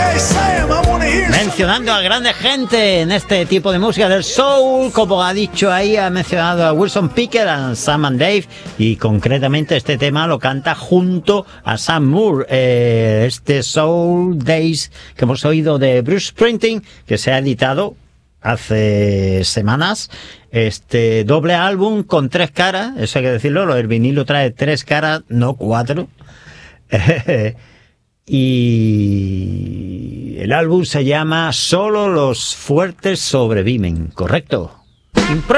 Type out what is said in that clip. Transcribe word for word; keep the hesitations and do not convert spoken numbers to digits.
Mencionando a grandes gente en este tipo de música del soul, como ha dicho ahí, ha mencionado a Wilson Pickett, a Sam and Dave, y concretamente este tema lo canta junto a Sam Moore, eh, este Soul Days que hemos oído de Bruce Springsteen, que se ha editado hace semanas, este doble álbum con tres caras, eso hay que decirlo, el vinilo trae tres caras, no cuatro. Y el álbum se llama Solo los fuertes sobreviven, ¿correcto?